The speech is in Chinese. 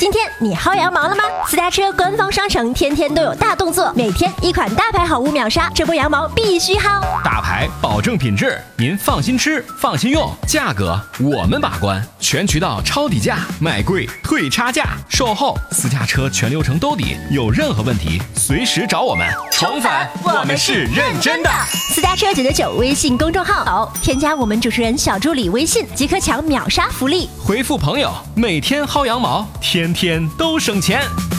今天你薅羊毛了吗？私家车官方商城天天都有大动作，每天一款大牌好物秒杀，这波羊毛必须薅。 大牌保证品质，您放心吃，放心用，价格我们把关，全渠道抄底价，买贵退差价，售后私家车全流程兜底，有任何问题随时找我们。宠粉，我们是认真的。 私家车999微信公众号，添加我们主持人小助理微信即可抢秒杀福利。 回复朋友，每天薅羊毛，天天都省钱。